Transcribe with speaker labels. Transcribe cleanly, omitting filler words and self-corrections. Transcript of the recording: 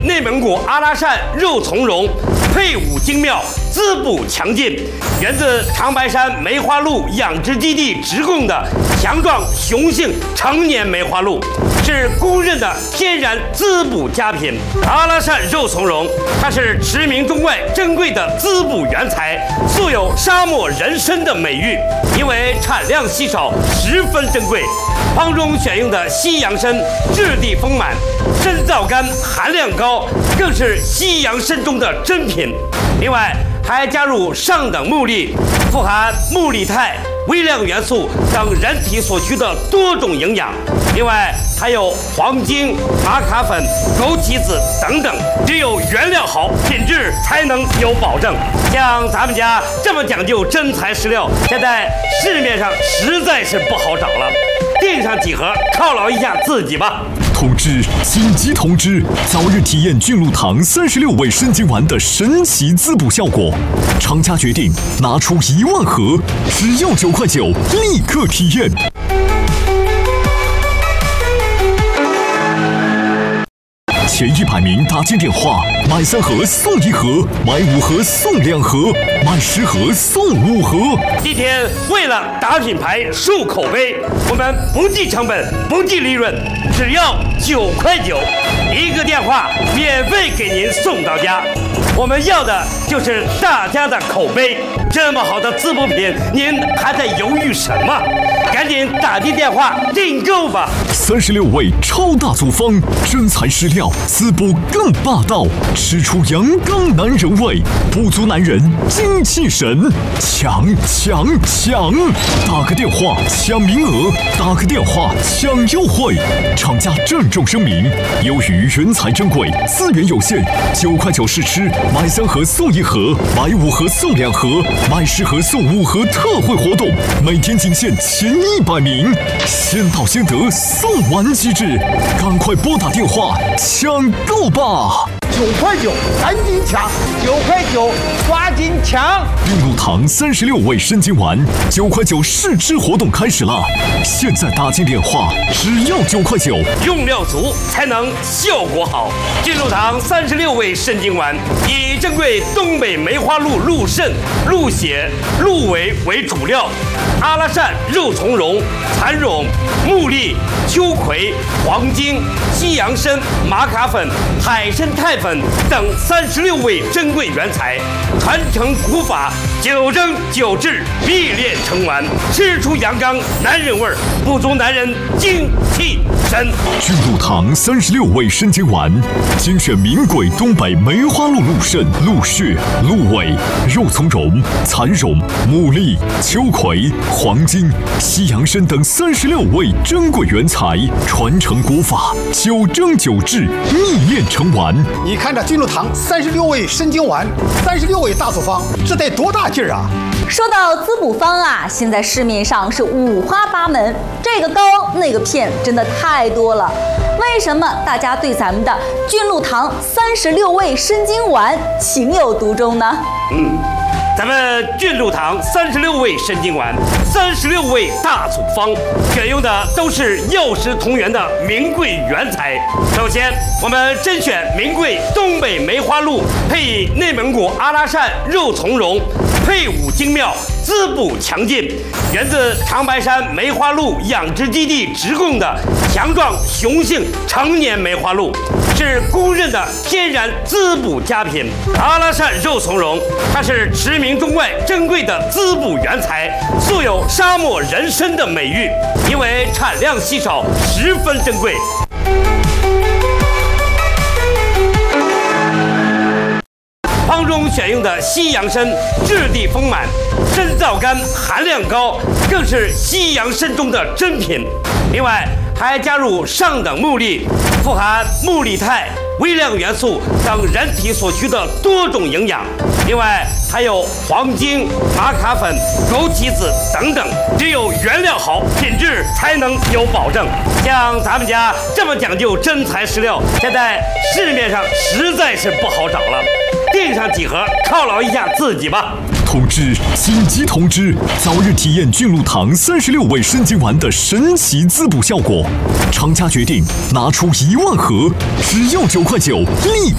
Speaker 1: 内蒙古阿拉善肉苁蓉，配伍精妙，滋补强劲，源自长白山梅花鹿养殖基地直供的强壮雄性成年梅花鹿，是公认的天然滋补佳品。阿拉善肉苁蓉，它是驰名中外珍贵的滋补原材，素有沙漠人参的美誉，因为产量稀少，十分珍贵。方中选用的西洋参质地丰满，参皂苷含量高，更是西洋参中的珍品。另外还加入上等木粒，富含木力肽、微量元素等人体所需的多种营养。另外还有黄精、玛卡粉、枸杞子等等，只有原料好，品质才能有保证。像咱们家这么讲究真材实料，现在市面上实在是不好找了。订上几盒犒劳一下自己吧。
Speaker 2: 通知！紧急通知！早日体验菌露堂36味参精丸的神奇滋补效果。厂家决定拿出1万盒，只要9块9，立刻体验。前100名打进电话，买3盒送1盒，买5盒送2盒，买10盒送5盒。
Speaker 1: 今天为了打品牌、树口碑，我们不计成本、不计利润，只要9块9，一个电话免费给您送到家。我们要的就是大家的口碑。这么好的滋补品，您还在犹豫什么？赶紧打进电话订购吧
Speaker 2: ！36味超大组方，真材实料，滋补更霸道，吃出阳刚男人味，补足男人精气神，抢！打个电话抢名额，打个电话抢优惠。厂家郑重声明：由于原材珍贵，资源有限，9块9试吃，买3盒送1盒，买5盒送2盒，买10盒送5盒特惠活动，每天仅限前100名，先到先得，送完即止，赶快拨打电话抢购吧
Speaker 3: ！9块9，赶紧抢！9块9，抓紧抢！
Speaker 2: 菌露堂36味参精丸，9块9试吃活动开始了！现在打进电话，只要9块9，
Speaker 1: 用料足才能效果好。菌露堂36味参精丸以珍贵东北梅花鹿鹿肾、鹿血、鹿尾为主料，阿拉善肉苁蓉、蚕蛹、木栗、秋葵、黄精、西洋参、玛卡粉、海参肽粉等36味珍贵原材，传承古法，9蒸9制，秘炼成丸，吃出阳刚男人味儿，补足男人精气神。
Speaker 2: 菌露堂36味参精丸，精选名贵东北梅花鹿鹿肾、鹿血、鹿尾、肉苁蓉、蚕蛹、木栗、秋葵、黄精、西洋参等36味珍贵原材，传承古法，9蒸9制，秘炼成丸。
Speaker 3: 你看这菌露堂36味参精丸，36味大组方，这得多大劲儿啊！
Speaker 4: 说到滋补方啊，现在市面上是五花八门，这个膏那个片真的太多了。为什么大家对咱们的菌露堂36味参精丸情有独钟呢？
Speaker 1: 咱们菌露堂36味参精丸，36味大组方，选用的都是药食同源的名贵原材。首先，我们甄选名贵东北梅花鹿，配以内蒙古阿拉善肉苁蓉，配伍精妙，滋补强劲，源自长白山梅花鹿养殖基地直供的强壮雄性成年梅花鹿，是公认的天然滋补佳品。阿拉善肉苁蓉，它是驰名中外珍贵的滋补原材，素有沙漠人参的美誉，因为产量稀少，十分珍贵。方中选用的西洋参质地丰满，参皂苷含量高，更是西洋参中的珍品。另外还加入上等木粒，富含木力肽、微量元素等人体所需的多种营养。另外还有黄精、玛卡粉、枸杞子等等，只有原料好，品质才能有保证。像咱们家这么讲究真材实料，现在市面上实在是不好找了。订上几盒犒劳一下自己吧。
Speaker 2: 通知！紧急通知！早日体验菌露堂36味参精丸的神奇滋补效果。厂家决定拿出1万盒，只要9块9，立